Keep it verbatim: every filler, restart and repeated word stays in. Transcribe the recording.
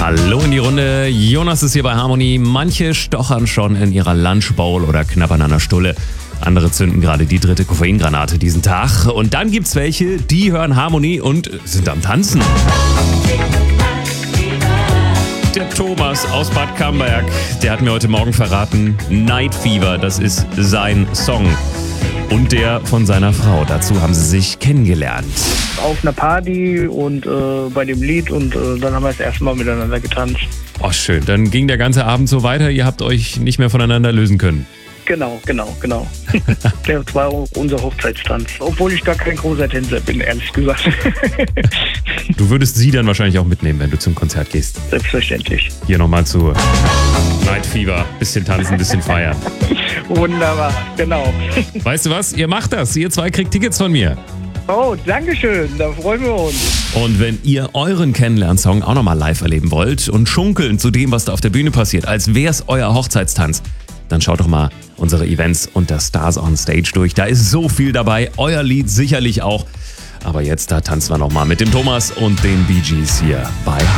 Hallo in die Runde. Jonas ist hier bei Harmony. Manche stochern schon in ihrer Lunchbowl oder knabbern an der Stulle. Andere zünden gerade die dritte Koffeingranate diesen Tag. Und dann gibt's welche, die hören Harmony und sind am Tanzen. Der Thomas aus Bad Camberg, der hat mir heute Morgen verraten, Night Fever, das ist sein Song. Und der von seiner Frau. Dazu haben sie sich kennengelernt. Auf einer Party und äh, bei dem Lied und äh, dann haben wir das erste Mal miteinander getanzt. Oh, schön. Dann ging der ganze Abend so weiter. Ihr habt euch nicht mehr voneinander lösen können. Genau, genau, genau. Das war auch unser Hochzeitstanz. Obwohl ich gar kein großer Tänzer bin, ehrlich gesagt. Du würdest sie dann wahrscheinlich auch mitnehmen, wenn du zum Konzert gehst. Selbstverständlich. Hier nochmal zu Night Fever. Bisschen tanzen, bisschen feiern. Wunderbar, genau. Weißt du was? Ihr macht das. Ihr zwei kriegt Tickets von mir. Oh, dankeschön. Da freuen wir uns. Und wenn ihr euren Kennenlernsong auch nochmal live erleben wollt und schunkeln zu dem, was da auf der Bühne passiert, als wär's euer Hochzeitstanz, dann schaut doch mal unsere Events unter Stars on Stage durch. Da ist so viel dabei. Euer Lied sicherlich auch. Aber jetzt, da tanzen wir nochmal mit dem Thomas und den Bee Gees hier bei